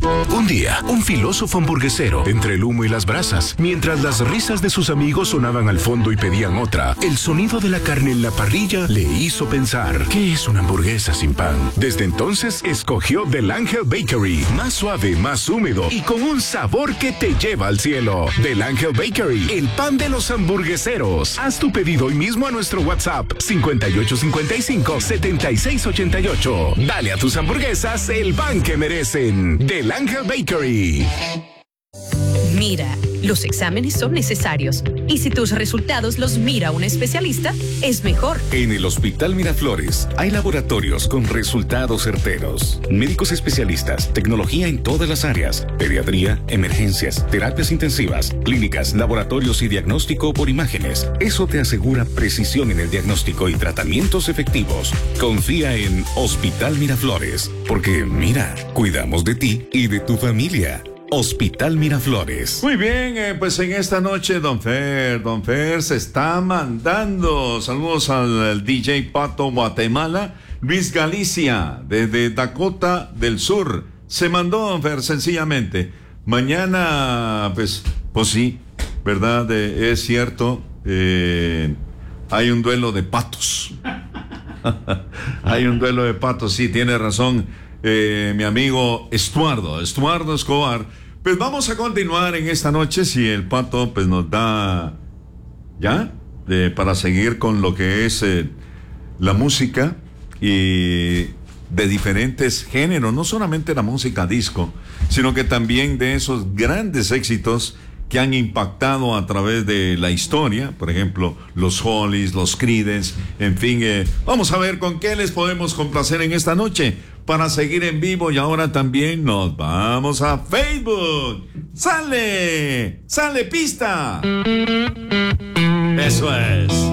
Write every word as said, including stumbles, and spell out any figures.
Un día, un filósofo hamburguesero, entre el humo y las brasas, mientras las risas de sus amigos sonaban al fondo y pedían otra, el sonido de la carne en la parrilla le hizo pensar, ¿qué es una hamburguesa sin pan? Desde entonces, escogió Del Ángel Bakery, más suave, más húmedo y con un sabor que te lleva al cielo. Del Ángel Bakery, el pan de los hamburgueseros. Haz tu pedido hoy mismo a nuestro WhatsApp cincuenta y ocho cincuenta y cinco, setenta y seis ochenta y ocho. Dale a tus hamburguesas el pan que merecen. Del Ángel Bakery. Mira, los exámenes son necesarios y si tus resultados los mira un especialista, es mejor. En el Hospital Miraflores hay laboratorios con resultados certeros, médicos especialistas, tecnología en todas las áreas, pediatría, emergencias, terapias intensivas, clínicas, laboratorios y diagnóstico por imágenes. Eso te asegura precisión en el diagnóstico y tratamientos efectivos. Confía en Hospital Miraflores, porque mira, cuidamos de ti y de tu familia. Hospital Miraflores. Muy bien, eh, pues en esta noche Don Fer, Don Fer se está mandando. Saludos al, al D J Pato Guatemala, Luis Galicia, desde Dakota del Sur. Se mandó Don Fer, sencillamente. Mañana, pues, pues sí, ¿verdad? Eh, es cierto, eh, hay un duelo de patos. Hay un duelo de patos, sí, tiene razón. Eh, mi amigo Estuardo, Estuardo Escobar. Pues vamos a continuar en esta noche, si el Pato pues nos da ya de, para seguir con lo que es eh, la música y de diferentes géneros, no solamente la música disco, sino que también de esos grandes éxitos que han impactado a través de la historia, por ejemplo, los Hollies, los Creedence, en fin, eh, vamos a ver con qué les podemos complacer en esta noche para seguir en vivo. Y ahora también nos vamos a Facebook. ¡Sale! ¡Sale pista! Eso es.